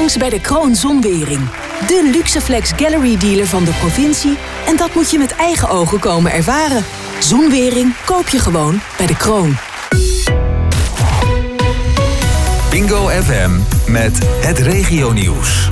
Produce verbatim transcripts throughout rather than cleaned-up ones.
langs bij de Kroon Zonwering. De Luxeflex Gallery dealer van de provincie. En dat moet je met eigen ogen komen ervaren. Zonwering koop je gewoon bij de Kroon. Bingo F M met het regionieuws.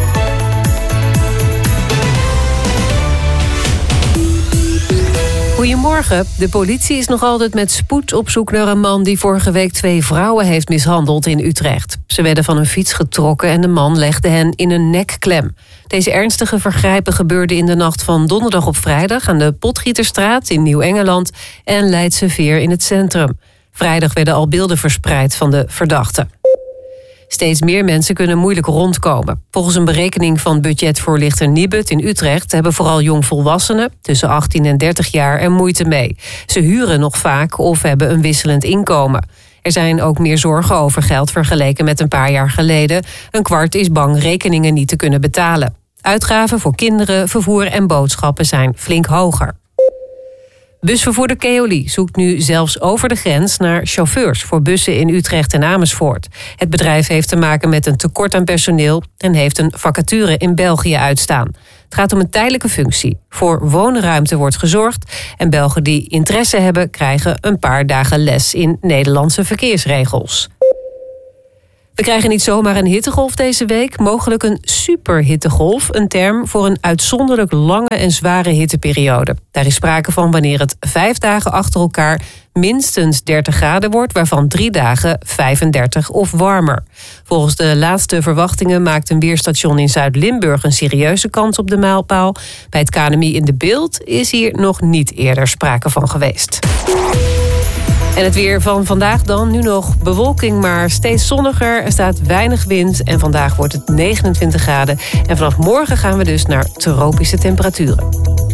Goedemorgen. De politie is nog altijd met spoed op zoek naar een man die vorige week twee vrouwen heeft mishandeld in Utrecht. Ze werden van hun fiets getrokken en de man legde hen in een nekklem. Deze ernstige vergrijpen gebeurden in de nacht van donderdag op vrijdag aan de Potgieterstraat in Nieuw-Engeland en Leidse Veer in het centrum. Vrijdag werden al beelden verspreid van de verdachten. Steeds meer mensen kunnen moeilijk rondkomen. Volgens een berekening van budgetvoorlichter Nibud in Utrecht hebben vooral jongvolwassenen tussen achttien en dertig jaar er moeite mee. Ze huren nog vaak of hebben een wisselend inkomen. Er zijn ook meer zorgen over geld vergeleken met een paar jaar geleden. Een kwart is bang rekeningen niet te kunnen betalen. Uitgaven voor kinderen, vervoer en boodschappen zijn flink hoger. Busvervoerder Keolis zoekt nu zelfs over de grens naar chauffeurs voor bussen in Utrecht en Amersfoort. Het bedrijf heeft te maken met een tekort aan personeel en heeft een vacature in België uitstaan. Het gaat om een tijdelijke functie. Voor woonruimte wordt gezorgd en Belgen die interesse hebben krijgen een paar dagen les in Nederlandse verkeersregels. We krijgen niet zomaar een hittegolf deze week, mogelijk een superhittegolf, een term voor een uitzonderlijk lange en zware hitteperiode. Daar is sprake van wanneer het vijf dagen achter elkaar minstens dertig graden wordt, waarvan drie dagen vijfendertig of warmer. Volgens de laatste verwachtingen maakt een weerstation in Zuid-Limburg een serieuze kans op de mijlpaal. Bij het K N M I in de Beeld is hier nog niet eerder sprake van geweest. En het weer van vandaag dan. Nu nog bewolking, maar steeds zonniger. Er staat weinig wind en vandaag wordt het negenentwintig graden. En vanaf morgen gaan we dus naar tropische temperaturen.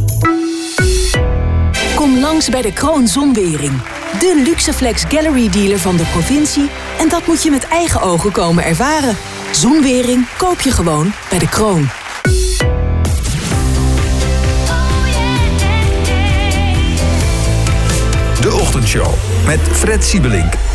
Kom langs bij de Kroon Zonwering. De Luxeflex Gallery dealer van de provincie. En dat moet je met eigen ogen komen ervaren. Zonwering koop je gewoon bij de Kroon. De Ochtendshow met Fred Siebelink.